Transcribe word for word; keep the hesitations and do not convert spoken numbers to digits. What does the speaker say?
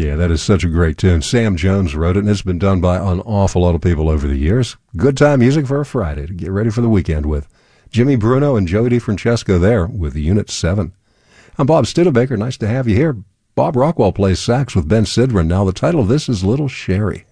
Yeah, that is such a great tune. Sam Jones wrote it, and it's been done by an awful lot of people over the years. Good time music for a Friday to get ready for the weekend with. Jimmy Bruno and Joey DeFrancesco there with Unit seven. I'm Bob Studebaker. Nice to have you here. Bob Rockwell plays sax with Ben Sidran. Now, the title of this is Little Sherry.